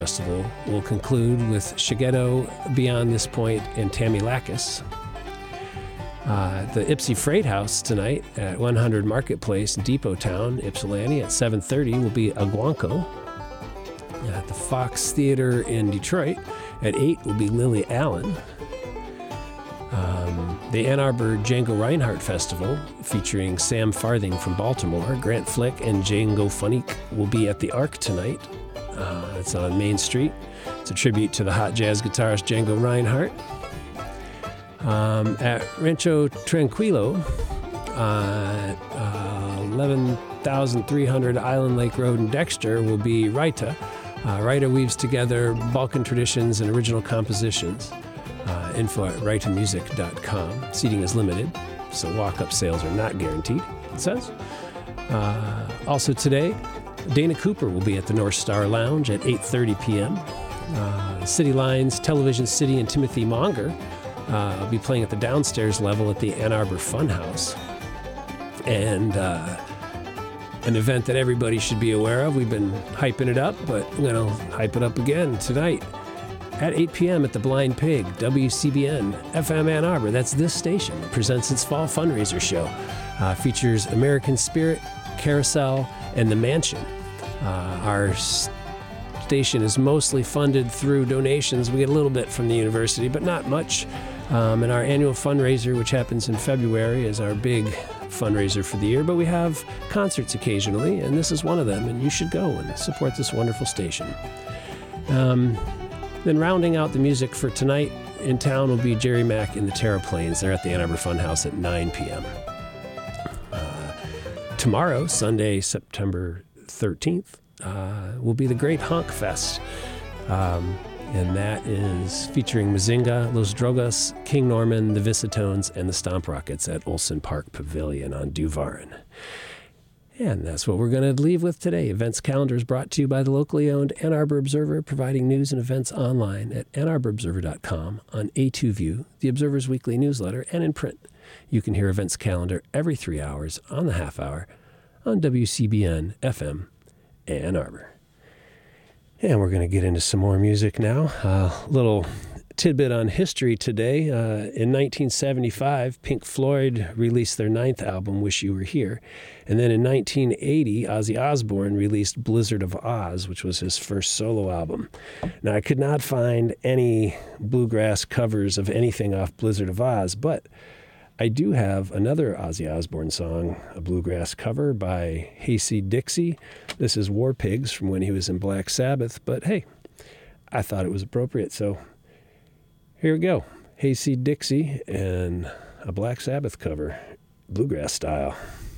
Festival will conclude with Shigeto, Beyond This Point, and Tammy Lakis. The Ypsi Freight House tonight at 100 Marketplace, Depot Town, Ypsilanti at 7:30 will be Aguanco. At the Fox Theater in Detroit at 8 will be Lily Allen. The Ann Arbor Django Reinhardt Festival, featuring Sam Farthing from Baltimore, Grant Flick, and Django Funnick will be at the Arc tonight. It's on Main Street. It's a tribute to the hot jazz guitarist Django Reinhardt. At Rancho Tranquilo, 11,300 Island Lake Road in Dexter will be Raita. Raita weaves together Balkan traditions and original compositions. Info at raitamusic.com. Seating is limited, so walk-up sales are not guaranteed, it says. Also today, Dana Cooper will be at the North Star Lounge at 8:30 p.m. City Lines, Television City, and Timothy Monger will be playing at the downstairs level at the Ann Arbor Funhouse. And an event that everybody should be aware of. We've been hyping it up, but I'm going to hype it up again tonight at 8 p.m. at the Blind Pig, WCBN, FM Ann Arbor. That's this station. It presents its fall fundraiser show. Features American Spirit, Carousel, and The Mansion. Our station is mostly funded through donations. We get a little bit from the university, but not much. And our annual fundraiser, which happens in February, is our big fundraiser for the year. But we have concerts occasionally, and this is one of them, and you should go and support this wonderful station. Then rounding out the music for tonight in town will be Jerry Mack and the Terraplanes. They're at the Ann Arbor Funhouse at 9 p.m. Tomorrow, Sunday, September 13th, will be the Great Honk Fest. And that is featuring Mazinga, Los Drogas, King Norman, the Visitones, and the Stomp Rockets at Olson Park Pavilion on Duvarin. And that's what we're going to leave with today. Events calendar is brought to you by the locally owned Ann Arbor Observer, providing news and events online at AnnArborObserver.com, on A2View, the Observer's weekly newsletter, and in print. You can hear events calendar every 3 hours on the half hour on WCBN FM Ann Arbor. And we're going to get into some more music now. A little tidbit on history today. In 1975, Pink Floyd released their 9th album, Wish You Were Here. And then in 1980, Ozzy Osbourne released Blizzard of Oz, which was his first solo album. Now, I could not find any bluegrass covers of anything off Blizzard of Oz, but I do have another Ozzy Osbourne song, a bluegrass cover by Hayseed Dixie. This is War Pigs from when he was in Black Sabbath, but hey, I thought it was appropriate, so here we go. Hayseed Dixie and a Black Sabbath cover, bluegrass style.